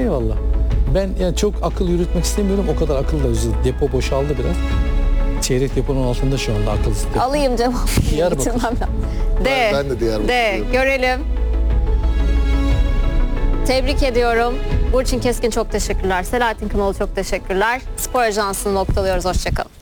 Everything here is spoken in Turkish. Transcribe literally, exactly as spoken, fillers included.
Eyvallah. Ben yani çok akıl yürütmek istemiyorum. O kadar akıl da üzüldü. Depo boşaldı biraz. Çeyrek deponun altında şu anda akılsız depo. Alayım cevabı. Diyarbakır. Bitirmem lazım. D. Ben- ben de Diyarbakır D. diyorum. Görelim. Tebrik ediyorum. Burçin Keskin çok teşekkürler. Selahattin Kınalı çok teşekkürler. Spor Ajansı'nı noktalıyoruz. Hoşçakalın.